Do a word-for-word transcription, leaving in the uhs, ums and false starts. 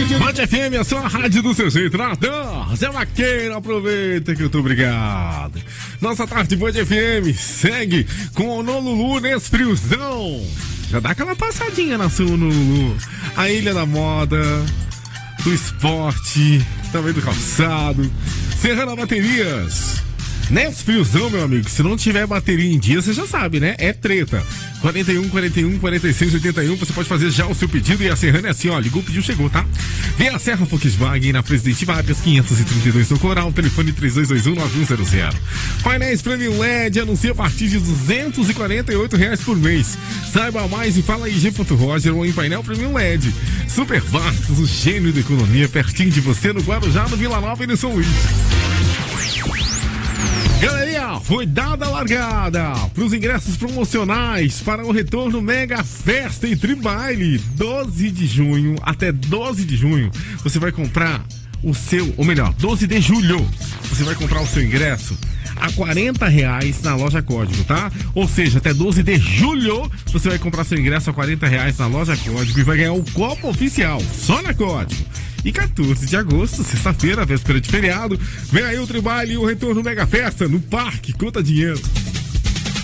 Band F M, a sua rádio do seu jeito. Nadão, Zé Vaqueiro, aproveita que eu tô obrigado. Nossa tarde Band F M segue com o Honolulu nesse friozão. Já dá aquela passadinha na sua Honolulu. A ilha da moda, do esporte, também do calçado. Serrana Baterias. Nesse friozão, meu amigo, se não tiver bateria em dia, você já sabe, né? É treta. quarenta e um, quarenta e um, quarenta e seis, oitenta e um, você pode fazer já o seu pedido. E a Serrana é assim, ó, ligou, pediu, chegou, tá? Vem a Serra Volkswagen na Presidente Vargas, quinhentos e trinta e dois no Coral, telefone três dois dois um, nove um zero zero. Painéis Premium L E D, anuncia a partir de duzentos e quarenta e oito reais por mês. Saiba mais e fala aí G. Roger ou em Painel Premium L E D. Super Vastos, o gênio da economia, pertinho de você, no Guarujá, no Vila Nova e no São Luís. Galerinha, foi dada a largada para os ingressos promocionais para o retorno Mega Festa e Tribaile, doze de junho até doze de junho. Você vai comprar o seu, ou melhor, doze de julho, você vai comprar o seu ingresso a quarenta reais na loja Código, tá? Ou seja, até doze de julho você vai comprar seu ingresso a quarenta reais na loja Código e vai ganhar o copo oficial, só na Código. E quatorze de agosto, sexta-feira, véspera de feriado, vem aí o Tribaile e o retorno Mega Festa no Parque Conta Dinheiro.